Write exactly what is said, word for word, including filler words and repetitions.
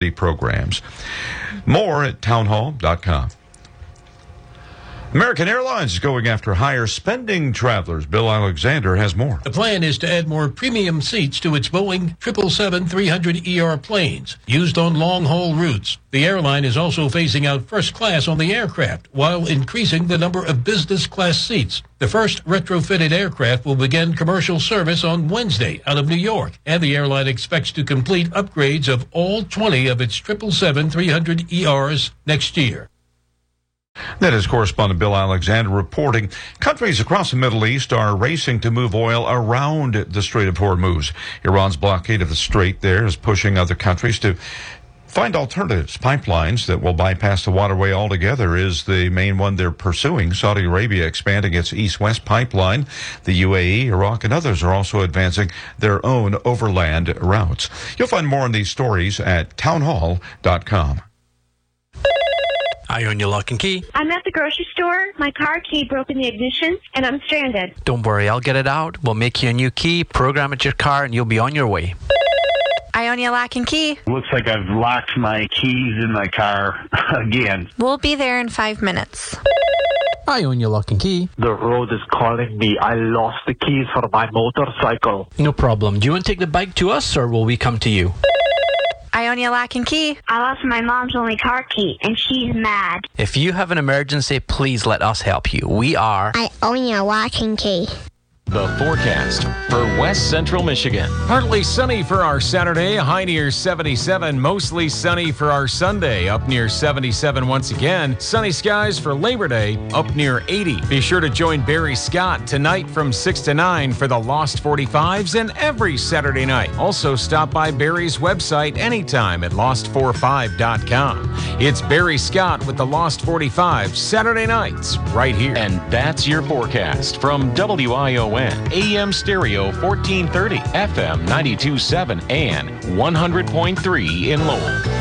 employee programs. More at townhall dot com. American Airlines is going after higher spending travelers. Bill Alexander has more. The plan is to add more premium seats to its Boeing triple seven three hundred E R planes used on long-haul routes. The airline is also phasing out first class on the aircraft while increasing the number of business class seats. The first retrofitted aircraft will begin commercial service on Wednesday out of New York, and the airline expects to complete upgrades of all twenty of its triple seven three hundred E Rs next year. That is correspondent Bill Alexander reporting. Countries across the Middle East are racing to move oil around the Strait of Hormuz. Iran's blockade of the strait there is pushing other countries to find alternatives. Pipelines that will bypass the waterway altogether is the main one they're pursuing. Saudi Arabia expanding its east-west pipeline. The U A E, Iraq, and others are also advancing their own overland routes. You'll find more on these stories at townhall dot com. Ionia Lock and Key. I'm at the grocery store. My car key broke in the ignition, and I'm stranded. Don't worry, I'll get it out. We'll make you a new key, program it your car, and you'll be on your way. Ionia Lock and Key. Looks like I've locked my keys in my car again. We'll be there in five minutes. Ionia Lock and Key. The road is calling me. I lost the keys for my motorcycle. No problem. Do you want to take the bike to us, or will we come to you? Ionia Lock and Key. I lost my mom's only car key, and she's mad. If you have an emergency, please let us help you. We are Ionia Lock and Key. The forecast for West Central Michigan. Partly sunny for our Saturday, high near seventy-seven. Mostly sunny for our Sunday, up near seventy-seven once again. Sunny skies for Labor Day, up near eighty. Be sure to join Barry Scott tonight from six to nine for the Lost forty-fives and every Saturday night. Also stop by Barry's website anytime at lost forty-five dot com. It's Barry Scott with the Lost forty-fives Saturday nights right here. And that's your forecast from W I O N. A M Stereo fourteen thirty, F M ninety-two point seven, and one hundred point three in Lowell.